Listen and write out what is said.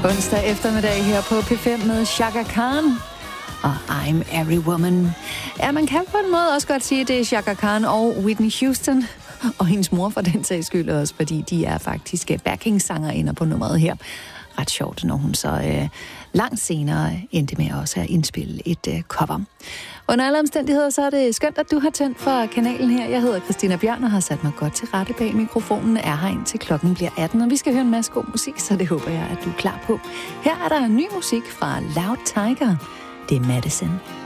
Onsdag eftermiddag her på P5 med Chaka Khan og I'm Every Woman. Ja, man kan på en måde også godt sige, at det er Chaka Khan og Whitney Houston og hendes mor for den sags skyld også, fordi de er faktisk backing-sangerinder på nummeret her. Ret sjovt, når hun så langt senere endte med også at indspille et cover. Under alle omstændigheder, så er det skønt, at du har tændt for kanalen her. Jeg hedder Christina Bjørn og har sat mig godt til rette bag mikrofonen. Er her indtil klokken bliver 18, og vi skal høre en masse god musik, så det håber jeg, at du er klar på. Her er der ny musik fra Loud Tiger. Det er Madison.